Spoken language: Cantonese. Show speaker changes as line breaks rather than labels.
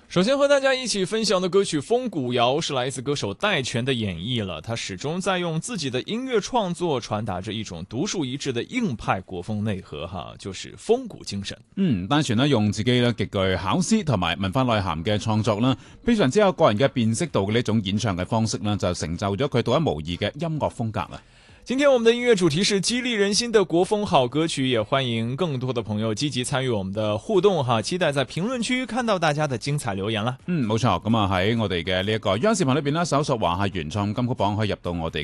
首先和大家一起分享的歌曲《风骨谣》是来自歌手戴荃的演绎了，他始終在用自己的音樂創作傳達着一種獨樹一幟的硬派國風內核哈，就是風骨精神。
戴荃用自己咧極具巧思同埋文化內涵嘅創作啦，非常之有個人嘅辨識度嘅呢種演唱嘅方式啦，就成就咗佢獨一無二嘅音樂風格啦。
今天我們的音樂主題是激勵人心的國風好歌曲，也歡迎更多的朋友積極參與我們的互動哈，期待在評論區看到大家的精彩留言啦。
冇錯，咁喺我哋嘅呢一個央視頻裏邊啦，搜索華夏原創金曲榜可以入到我哋